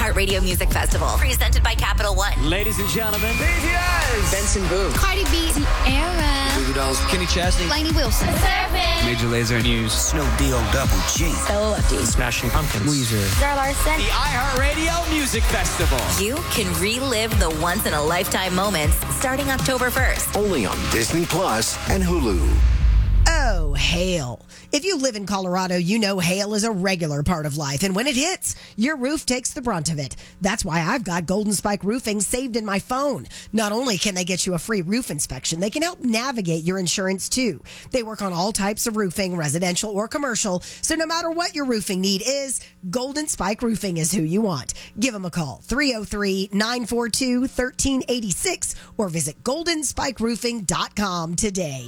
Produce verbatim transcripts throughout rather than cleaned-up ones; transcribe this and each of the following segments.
iHeartRadio Music Festival, presented by Capital One. Ladies and gentlemen, B T S, Benson Boone, Cardi B, Era, Goo Goo Dolls, Kenny Chesney, Lainey Wilson, Major Lazer News, Snoop D O Double G, Stella Lefty, Smashing Pumpkins, Weezer, Zara Larson. the iHeartRadio Music Festival. You can relive the once-in-a-lifetime moments starting October first. Only on Disney Plus and Hulu. Oh, hail. If you live in Colorado, you know hail is a regular part of life. And when it hits, your roof takes the brunt of it. That's why I've got Golden Spike Roofing saved in my phone. Not only can they get you a free roof inspection, they can help navigate your insurance too. They work on all types of roofing, residential or commercial. So no matter what your roofing need is, Golden Spike Roofing is who you want. Give them a call, three oh three, nine four two, one three eight six, or visit golden spike roofing dot com today.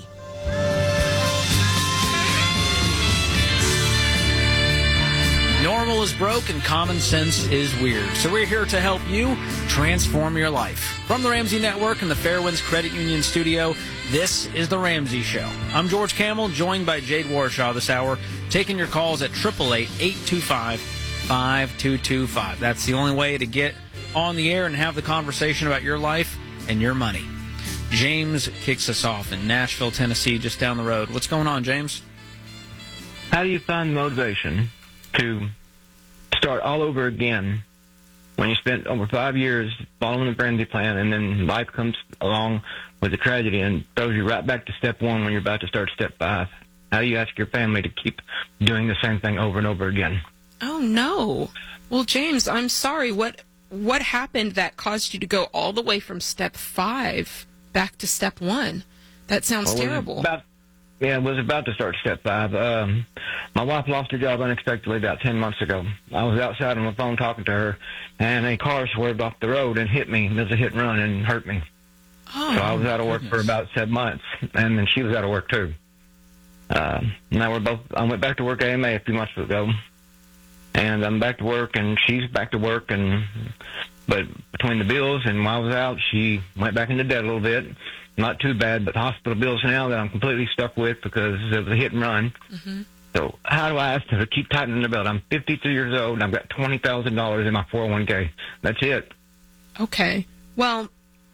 Normal is broke and common sense is weird. So we're here to help you transform your life. From the Ramsey Network and the Fairwinds Credit Union studio, this is The Ramsey Show. I'm George Camel, joined by Jade Warshaw this hour, taking your calls at eight eight eight, eight two five, five two two five. That's the only way to get on the air and have the conversation about your life and your money. James kicks us off in Nashville, Tennessee, just down the road. What's going on, James? How do you find motivation to start all over again when you spent over five years following the Ramsey plan, and then life comes along with a tragedy and throws you right back to step one when you're about to start step five? How do you ask your family to keep doing the same thing over and over again? Oh, no. Well, James, I'm sorry. What what happened that caused you to go all the way from step five back to step one? That sounds Well, terrible. About, yeah, I was about to start step five. Um, my wife lost her job unexpectedly about ten months ago. I was outside on the phone talking to her, and a car swerved off the road and hit me. It was a hit and run and hurt me. Oh, so I was out of work goodness. for about seven months, and then she was out of work too. Uh, now we're both. I went back to work at A M A a few months ago, and I'm back to work, and she's back to work, and but between the bills and while I was out, she went back into debt a little bit. Not too bad, but hospital bills now that I'm completely stuck with because of the hit and run. Mm-hmm. So how do I ask her to keep tightening the belt? I'm fifty-two years old, and I've got twenty thousand dollars in my four oh one k. That's it. Okay. Well,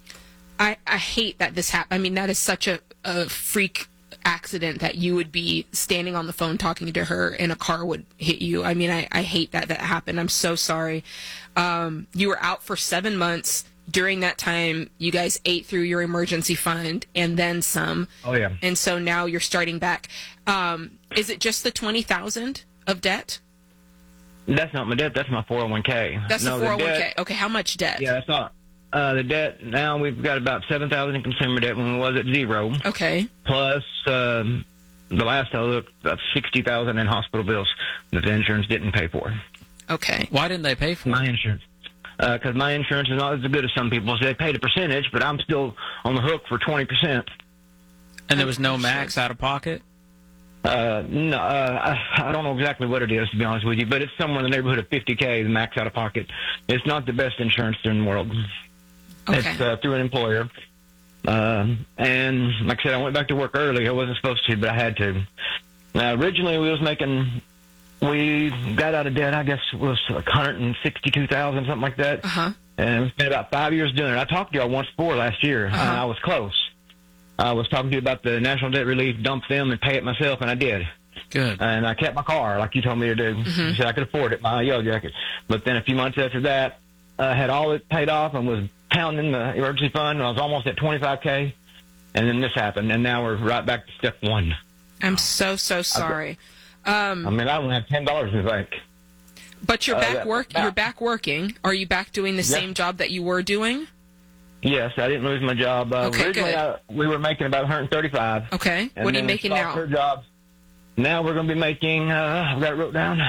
I I hate that this happened. I mean, that is such a, a freak accident that you would be standing on the phone talking to her and a car would hit you. I mean, I, I hate that that happened. I'm so sorry. Um, you were out for seven months. During that time, you guys ate through your emergency fund and then some. Oh, yeah. And so now you're starting back. Um, is it just the twenty thousand dollars of debt? That's not my debt. That's my four oh one k. That's no, the four oh one k. debt, Okay, how much debt? Yeah, that's not. Uh, the debt, now we've got about seven thousand dollars in consumer debt when we was at zero. Okay. Plus, um, the last I looked, about sixty thousand dollars in hospital bills that the insurance didn't pay for. Okay. Why didn't they pay for My it? insurance. Because uh, my insurance is not as good as some people's. They paid a percentage, but I'm still on the hook for twenty percent. And there was no max out of pocket? Uh, no, uh, I, I don't know exactly what it is, to be honest with you, but it's somewhere in the neighborhood of fifty K, the max out of pocket. It's not the best insurance in the world. Okay. It's uh, through an employer. Uh, and like I said, I went back to work early. I wasn't supposed to, but I had to. Now, originally, we was making... We got out of debt, I guess it was like one hundred sixty-two thousand dollars, something like that. Uh-huh. And it's been about five years doing it. I talked to y'all once before last year, Uh-huh. and I was close. I was talking to you about the National Debt Relief, dump them and pay it myself, and I did. Good. And I kept my car, like you told me to do. Mm-hmm. You said I could afford it, my yellow jacket. But then a few months after that, I had all it paid off and was pounding the emergency fund, and I was almost at twenty-five K. And then this happened, and now we're right back to step one. I'm so, so sorry. Um, I mean, I only have ten dollars in the bank. but you're uh, back that- work. that- You're back working. Are you back doing the Yeah. same job that you were doing? Yes, I didn't lose my job. Uh, Okay, originally, good. I, we were making about one hundred thirty-five. Okay. And What are you then we making stopped now? Her job. Now we're going to be making. Uh, I've got it wrote down.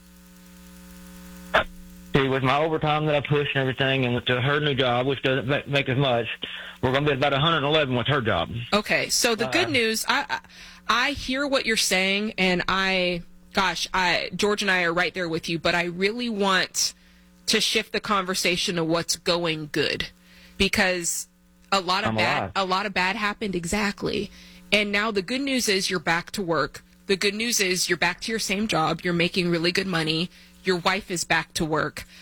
See, with my overtime that I push and everything, and with the, her new job, which doesn't make, make as much, we're going to be at about one hundred eleven with her job. Okay. So the good Uh, news, I, I I hear what you're saying, and I, gosh, I George and I are right there with you. But I really want to shift the conversation to what's going good, because a lot of I'm bad, alive. a lot of bad happened exactly, and now the good news is you're back to work. The good news is you're back to your same job. You're making really good money. Your wife is back to work.